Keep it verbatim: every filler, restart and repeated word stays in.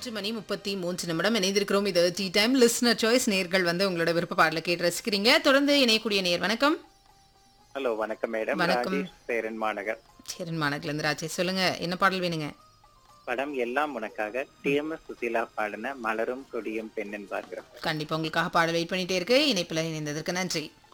மூன்று மணி முப்பத்தி மூன்று நிமிடம் இணைந்திருக்கிறோம். இது டீ டைம் லிஸ்னர் சாய்ஸ். நேர்கள் வந்து உங்களோட விருப்ப பாடலை கேட்டு ரசிக்கிறீங்க. தொடர்ந்து இணையக்கூடிய நேர் வணக்கம். ஹலோ வணக்கம் மேடம். வணக்கம். ராஜேஷ் சேரன் மாநகர். சேரன் மாநகர்லேருந்து ராஜேஷ் சொல்லுங்க, என்ன பாடல் வேணுங்க? படம் எல்லாம் உனக்காக டி எம் எஸ் சுசீலா பாடின மலரும் கொடியும் பெண்ணின் பார்க்கிறோம். கண்டிப்பா உங்களுக்காக பாடல் வெயிட் பண்ணிட்டே இருக்கு. இணைப்பில் இணைந்ததற்கு நன்றி.